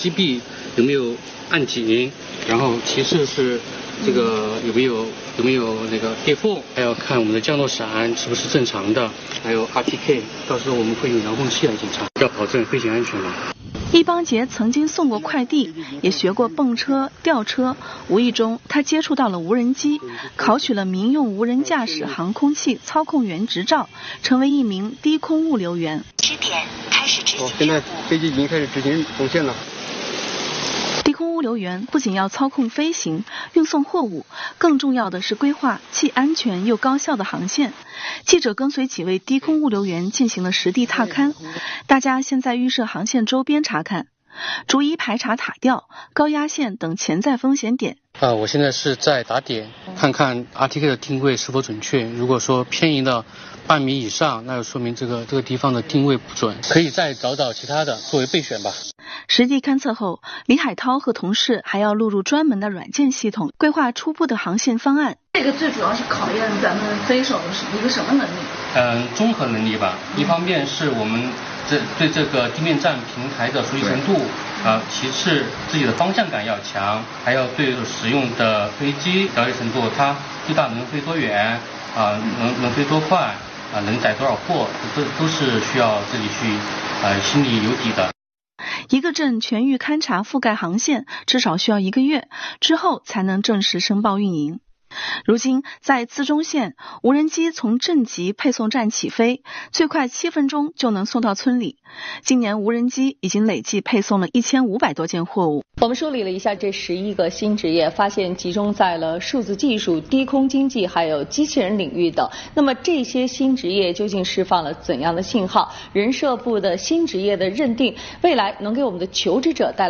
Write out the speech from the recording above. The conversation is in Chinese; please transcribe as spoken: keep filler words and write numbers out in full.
击毙，有没有按紧，然后其次是这个有没有有没有那个裂缝，还要看我们的降落伞是不是正常的，还有 R T K， 到时候我们会用遥控器来检查，要保证飞行安全嘛。 易邦杰曾经送过快递，也学过蹦车、吊车，无意中他接触到了无人机，考取了民用无人驾驶航空器操控员执照，成为一名低空物流员。 支点开始执行。 哦，现在飞机已经开始执行动线了。 低空物流员不仅要操控飞行、运送货物，更重要的是规划既安全又高效的航线。记者跟随几位低空物流员进行了实地踏勘，大家先在预设航线周边查看，逐一排查塔吊、高压线等潜在风险点。 啊、呃，我现在是在打点，看看 R T K 的定位是否准确。如果说偏移了半米以上，那就说明这个这个地方的定位不准，可以再找找其他的作为备选吧。 实地勘测后，李海涛和同事还要录入专门的软件系统，规划初步的航线方案。 这个最主要是考验咱们飞手的一个什么能力？ 嗯，综合能力吧。一方面是我们这对这个地面站平台的熟悉程度，啊、呃，其次自己的方向感要强，还要对使用的飞机了解程度，它最大能飞多远，啊、呃，能能飞多快，啊、呃，能载多少货，都都是需要自己去，呃，心里有底的。 一个镇全域勘察覆盖航线至少需要一个月，之后才能正式申报运营。如今在资中县，无人机从镇级配送站起飞，最快七分钟就能送到村里。今年无人机已经累计配送了一千五百多件货物。 我们梳理了一下这十一个新职业，发现集中在了数字技术、低空经济还有机器人领域等。那么这些新职业究竟释放了怎样的信号？人社部的新职业的认定，未来能给我们的求职者带来